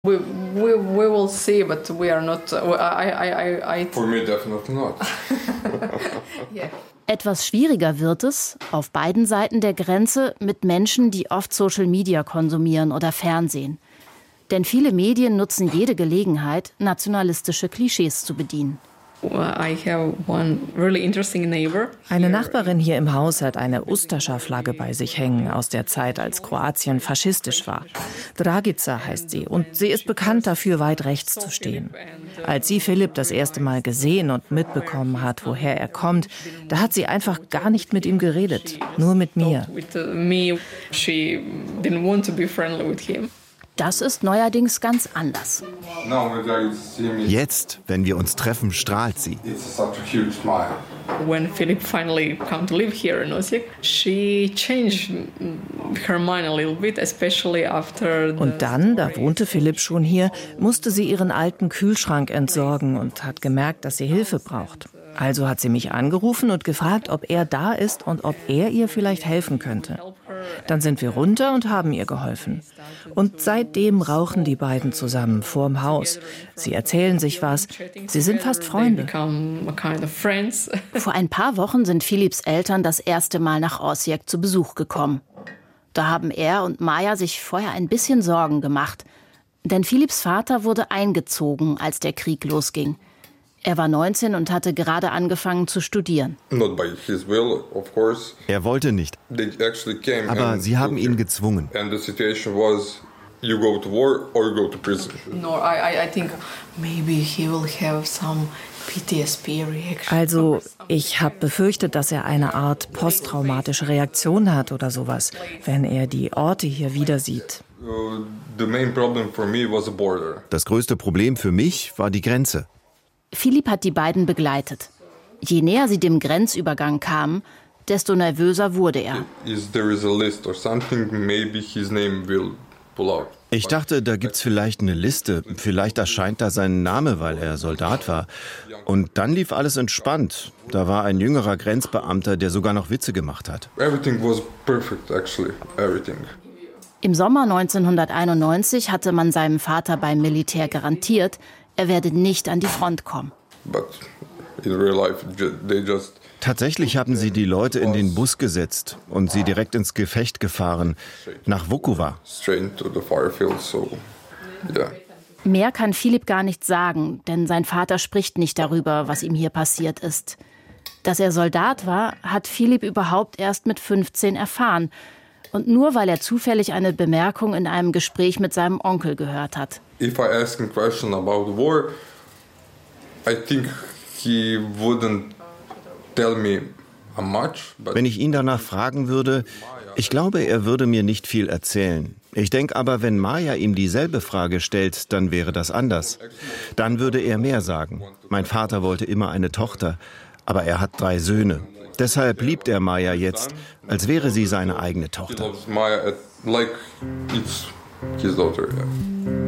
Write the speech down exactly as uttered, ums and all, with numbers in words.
We, we, we will see, but we are not. I, I, I, For me, definitely not. yeah. Etwas schwieriger wird es, auf beiden Seiten der Grenze, mit Menschen, die oft Social Media konsumieren oder Fernsehen. Denn viele Medien nutzen jede Gelegenheit, nationalistische Klischees zu bedienen. I have one really interesting neighbor. Eine Nachbarin hier im Haus hat eine Ustascha-Flagge bei sich hängen, aus der Zeit, als Kroatien faschistisch war. Dragica heißt sie und sie ist bekannt dafür, weit rechts zu stehen. Als sie Filip das erste Mal gesehen und mitbekommen hat, woher er kommt, da hat sie einfach gar nicht mit ihm geredet, nur mit mir. Das ist neuerdings ganz anders. Jetzt, wenn wir uns treffen, strahlt sie. When Filip finally came to live here in Osijek, she changed her mind a little bit, especially after. Und dann, da wohnte Filip schon hier, musste sie ihren alten Kühlschrank entsorgen und hat gemerkt, dass sie Hilfe braucht. Also hat sie mich angerufen und gefragt, ob er da ist und ob er ihr vielleicht helfen könnte. Dann sind wir runter und haben ihr geholfen. Und seitdem rauchen die beiden zusammen vorm Haus. Sie erzählen sich was. Sie sind fast Freunde. Vor ein paar Wochen sind Filips Eltern das erste Mal nach Osijek zu Besuch gekommen. Da haben er und Maja sich vorher ein bisschen Sorgen gemacht. Denn Filips Vater wurde eingezogen, als der Krieg losging. Er war neunzehn und hatte gerade angefangen zu studieren. Not by his will, of course. Er wollte nicht. They actually came. Aber sie haben ihn gezwungen. And the situation was, you go to war or you go to prison. No, I, I think maybe he will have some P T S D reaction. Also, ich habe befürchtet, dass er eine Art posttraumatische Reaktion hat oder sowas, wenn er die Orte hier wieder sieht. The main problem for me was the border. Das größte Problem für mich war die Grenze. Filip hat die beiden begleitet. Je näher sie dem Grenzübergang kamen, desto nervöser wurde er. Ich dachte, da gibt's vielleicht eine Liste. Vielleicht erscheint da sein Name, weil er Soldat war. Und dann lief alles entspannt. Da war ein jüngerer Grenzbeamter, der sogar noch Witze gemacht hat. Everything was perfect, actually. Everything. Im Sommer neunzehnhunderteinundneunzig hatte man seinem Vater beim Militär garantiert, er werde nicht an die Front kommen. But in real life, they just Tatsächlich haben sie die Leute in den Bus gesetzt und sie direkt ins Gefecht gefahren, nach Vukovar. straight to the firefield, so yeah. Mehr kann Filip gar nicht sagen, denn sein Vater spricht nicht darüber, was ihm hier passiert ist. Dass er Soldat war, hat Filip überhaupt erst mit fünfzehn erfahren. Und nur weil er zufällig eine Bemerkung in einem Gespräch mit seinem Onkel gehört hat. If I ask a question about war, I think he wouldn't tell me much. But Wenn ich ihn danach fragen würde, ich glaube, er würde mir nicht viel erzählen. Ich denke aber, wenn Maja ihm dieselbe Frage stellt, dann wäre das anders. Dann würde er mehr sagen. Mein Vater wollte immer eine Tochter, aber er hat drei Söhne. Deshalb liebt er Maja jetzt, als wäre sie seine eigene he Tochter. loves Maya like it's his daughter. Yeah.